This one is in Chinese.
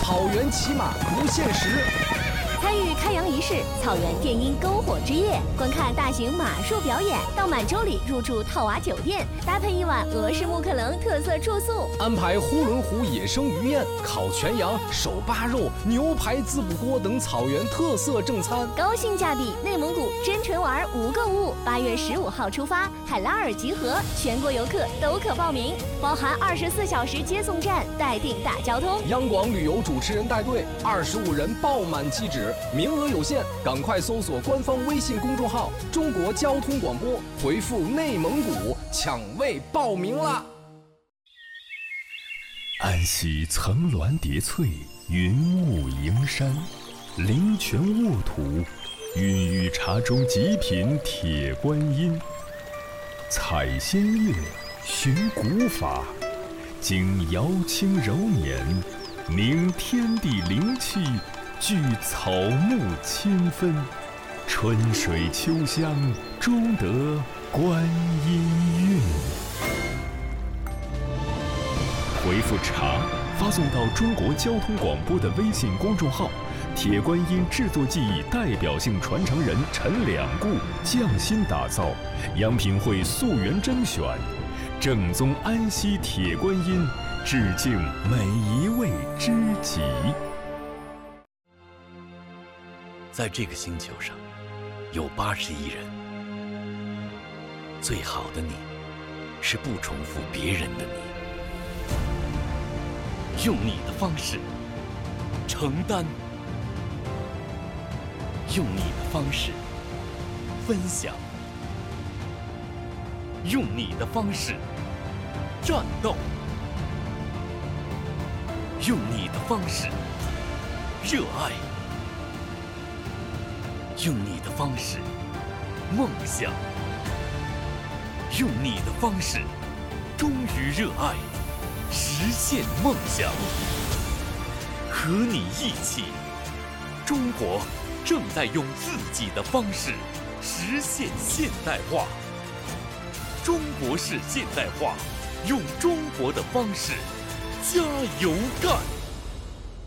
草原骑马不现实。 参与开洋仪式，草原电音篝火之夜，观看大型马术表演，到满洲里入住套娃酒店，搭配一晚俄式木克棱特色住宿， 安排呼伦湖野生鱼宴、烤全羊、手扒肉、牛排滋补锅等草原特色正餐。 高性价比内蒙古真纯玩无购物，8月15号出发，海拉尔集合，全国游客都可报名，包含24小时接送站，待定大交通。 央广旅游主持人带队，25人爆满机止，名额有限，赶快搜索官方微信公众号“中国交通广播”，回复“内蒙古”抢位报名啦！ 安溪层峦叠翠，云雾迎山，灵泉沃土，孕育茶中极品铁观音。采仙乐，寻古法，经瑶清柔年，明天地灵气，聚草木千分，春水秋香，终得观音韵。回复茶发送到中国交通广播的微信公众号，铁观音制作技艺代表性传承人陈两固匠心打造，央品会溯源甄选，正宗安溪铁观音，致敬每一位知己。 在这个星球上，有80亿人。最好的你，是不重复别人的你。用你的方式承担，用你的方式分享，用你的方式战斗，用你的方式热爱，用你的方式梦想，用你的方式忠于热爱，实现梦想。和你一起，中国正在用自己的方式实现现代化。中国式现代化，用中国的方式加油干！